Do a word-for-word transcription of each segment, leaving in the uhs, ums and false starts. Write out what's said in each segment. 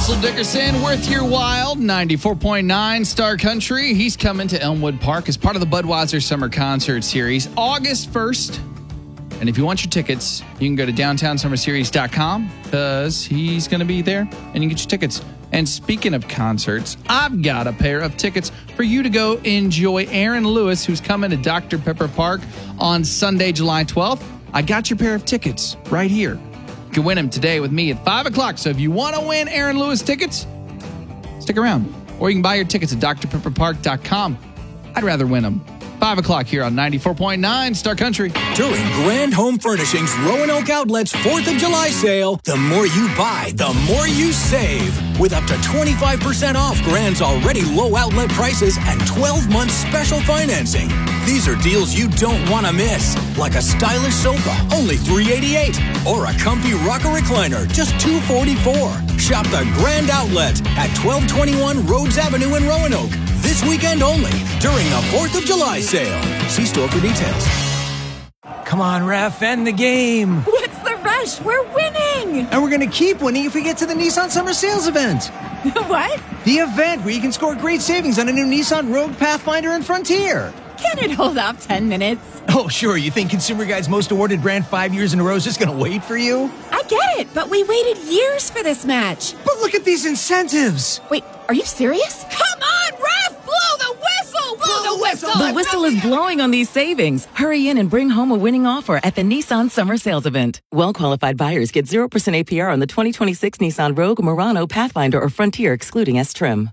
Russell Dickerson, worth your while, ninety-four point nine Star Country. He's coming to Elmwood Park as part of the Budweiser Summer Concert Series, August first. And if you want your tickets, you can go to downtown summer series dot com because he's going to be there and you can get your tickets. And speaking of concerts, I've got a pair of tickets for you to go enjoy Aaron Lewis, who's coming to Doctor Pepper Park on Sunday, July twelfth. I got your pair of tickets right here. You can win them today with me at five o'clock. So if you want to win Aaron Lewis tickets, stick around. Or you can buy your tickets at dr pepper park dot com. I'd rather win them. five o'clock here on ninety-four point nine Star Country. During Grand Home Furnishings Roanoke Outlet's fourth of July sale, the more you buy, the more you save. With up to twenty-five percent off Grand's already low outlet prices and twelve months special financing. These are deals you don't want to miss. Like a stylish sofa, only three hundred eighty-eight dollars. Or a comfy rocker recliner, just two hundred forty-four dollars. Shop the Grand Outlet at twelve twenty-one Rhodes Avenue in Roanoke. This weekend only, during the fourth of July sale. See store for details. Come on, ref, end the game. What's the rush? We're winning. And we're going to keep winning if we get to the Nissan Summer Sales event. What? The event where you can score great savings on a new Nissan Rogue, Pathfinder, and Frontier. Can it hold off ten minutes? Oh, sure. You think Consumer Guide's most awarded brand five years in a row is just going to wait for you? I get it, but we waited years for this match. But look at these incentives. Wait, are you serious? Come on, ref! Blow the whistle! Blow the whistle! The whistle is blowing on these savings. Hurry in and bring home a winning offer at the Nissan Summer Sales Event. Well-qualified buyers get zero percent A P R on the twenty twenty-six Nissan Rogue, Murano, Pathfinder, or Frontier, excluding S-Trim.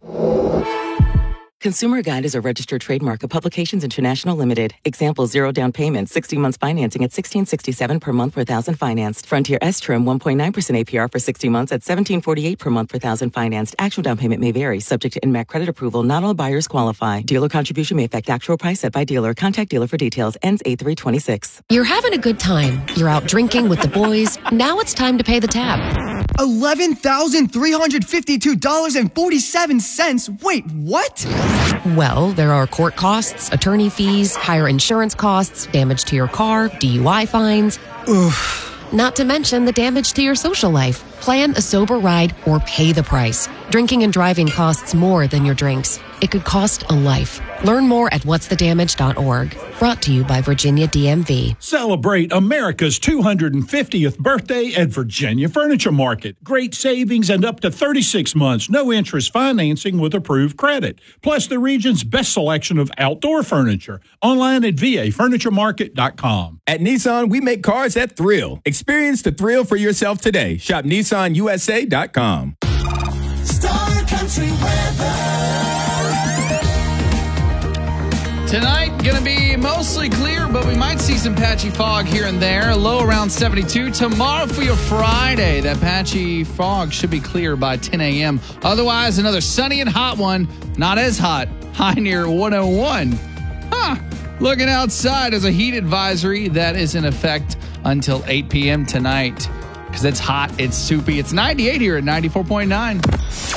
Consumer Guide is a registered trademark of Publications International Limited. Example, zero down payment, sixty months financing at sixteen sixty-seven per month per thousand financed. Frontier S-Trim, one point nine percent A P R for sixty months at seventeen forty-eight per month per thousand financed. Actual down payment may vary, subject to N M A C credit approval. Not all buyers qualify. Dealer contribution may affect actual price set by dealer. Contact dealer for details. Ends eight three twenty-six. You're having a good time. You're out drinking with the boys. Now it's time to pay the tab. eleven thousand three hundred fifty-two dollars and forty-seven cents. Wait, what? Well, there are court costs, attorney fees, higher insurance costs, damage to your car, D U I fines. Oof. Not to mention the damage to your social life. Plan a sober ride or pay the price. Drinking and driving costs more than your drinks. It could cost a life. Learn more at whats the damage dot org. Brought to you by Virginia D M V. Celebrate America's two hundred fiftieth birthday at Virginia Furniture Market. Great savings and up to thirty-six months, no interest financing with approved credit. Plus the region's best selection of outdoor furniture. Online at v a furniture market dot com. At Nissan, we make cars that thrill. Experience the thrill for yourself today. Shop Nissan U S A dot com. Star Country weather. Tonight, going to be mostly clear, but we might see some patchy fog here and there. Low around seventy-two. Tomorrow for your Friday, that patchy fog should be clear by ten a.m. Otherwise, another sunny and hot one. Not as hot. High near one oh one. Huh. Looking outside, there's a heat advisory that is in effect until eight p.m. tonight. Because it's hot, it's soupy. It's ninety-eight here at ninety-four point nine.